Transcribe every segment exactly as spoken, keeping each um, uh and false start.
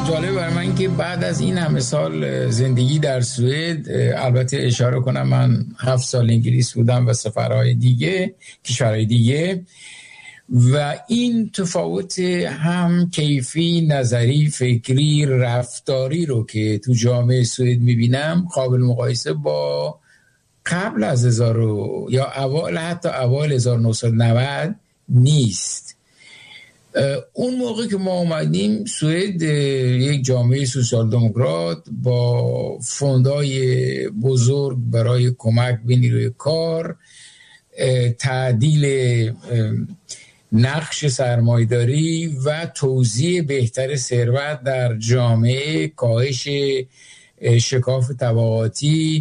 جالب برای من که بعد از این همه سال زندگی در سوئد، البته اشاره کنم من هفت سال انگلیس بودم و سفرهای دیگه، کشورهای دیگه، و این تفاوت هم کیفی، نظری، فکری، رفتاری رو که تو جامعه سوئد میبینم قابل مقایسه با قبل از هزار یا اوایل، حتی اوایل هزار و نهصد و نود نیست. اون موقع که ما اومدیم سوئد یک جامعه سوسیال دموکرات با فوندای بزرگ برای کمک به نیروی کار، تعدیل نقش سرمایه‌داری و توزیع بهتر ثروت در جامعه، کاهش شکاف طبقاتی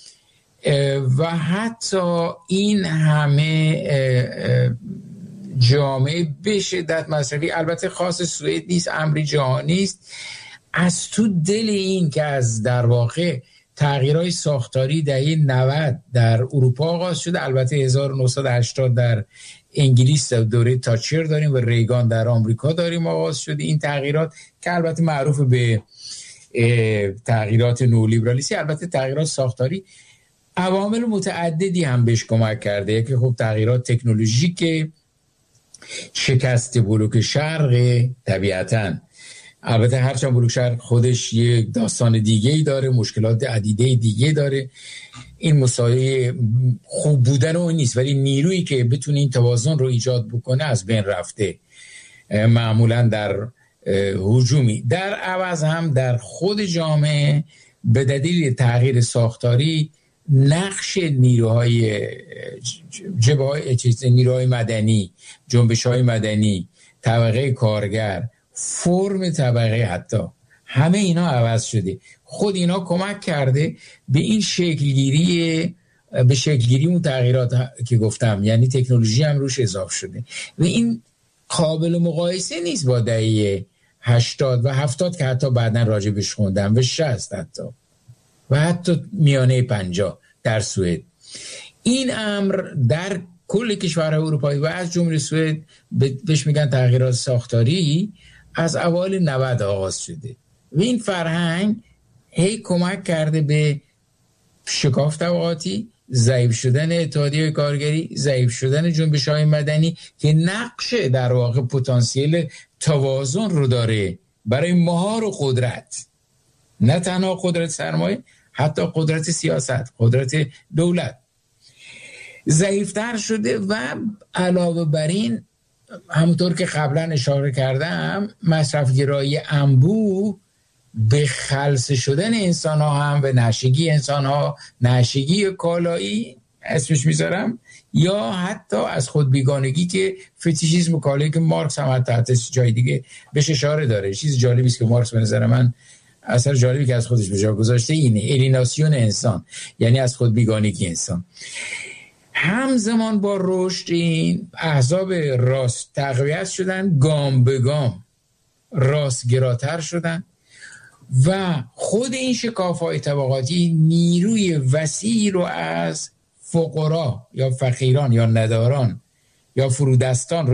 و حتی این همه جامعه به شدت مصرفی، البته خاص سوئد نیست، امری جهانی است. از تو دل این که از در واقع تغییرهای ساختاری دهه نود در اروپا آغاز شده، البته هزار و نهصد و هشتاد در انگلیس دوره تاچر داریم و ریگان در آمریکا داریم آغاز شده این تغییرات که البته معروف به تغییرات نولیبرالیستی. البته تغییرات ساختاری عوامل متعددی هم بهش کمک کرده، یکی خب تغییرات تکنولوژیک، شکست بلوک شرق طبیعتاً، البته هرچند بلوک شرق خودش یک داستان دیگه‌ای داره، مشکلات عدیده دیگه داره، این مساوی خوب بودن اون نیست، ولی نیرویی که بتونه این توازن رو ایجاد بکنه از بین رفته، معمولاً در هجومی. در عوض هم در خود جامعه به دلیل تغییر ساختاری نقش نیروهای جبهه نیروهای مدنی، جنبش‌های مدنی، طبقه کارگر، فرم طبقه، حتی همه اینا عوض شده. خود اینا کمک کرده به این شکلگیری، به شکلگیری اون تغییرات که گفتم، یعنی تکنولوژی هم روش اضافه شده و این قابل مقایسه نیست با دهه هشتاد و هفتاد که حتی بعداً راجبش خوندم و شصت حتی و حتی میانه پنجاه در سوئد. این امر در کل کشورهای اروپایی و از جمله سوئد بهش میگن تغییرات ساختاری، از اوایل نود آغاز شده و این فرهنگ هی کمک کرده به شکاف طبقاتی، ضعیف شدن اتحادیه کارگری، ضعیف شدن جنبش‌های مدنی که نقش در واقع پتانسیل توازن رو داره برای مهار و قدرت، نه تنها قدرت سرمایه، حتی قدرت سیاست، قدرت دولت ضعیفتر شده و علاوه بر این همونطور که قبلا اشاره کردم مصرفگرایی انبوه به خلسه شدن انسان ها هم و نشگی انسان ها، نشگی کالایی اسمش میذارم، یا حتی از خود بیگانگی که فتیشیسم و کالایی که مارکس هم حتی, حتی جای دیگه بهش اشاره داره. چیز جالبی است که مارکس به نظر من اثر جالبی که از خودش به جا گذاشته اینه، الیناسیون انسان، یعنی از خود بیگانگی انسان. همزمان با رشد این احزاب راست تقویت شدن، گام به گام راستگراتر شدن و خود این شکاف‌های طبقاتی نیروی وسیعی رو از فقرا یا فقیران یا نداران یا فرودستان رو